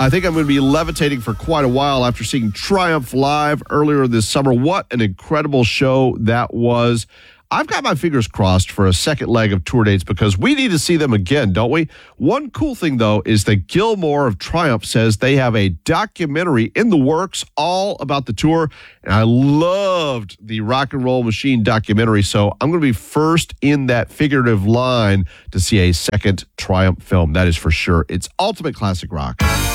I think I'm going to be levitating for quite a while after seeing Triumph live earlier this summer. What an incredible show that was. I've got my fingers crossed for a second leg of tour dates because we need to see them again, don't we? One cool thing, though, is that Gilmore of Triumph says they have a documentary in the works all about the tour, and I loved the Rock and Roll Machine documentary, so I'm going to be first in that figurative line to see a second Triumph film. That is for sure. It's Ultimate Classic Rock.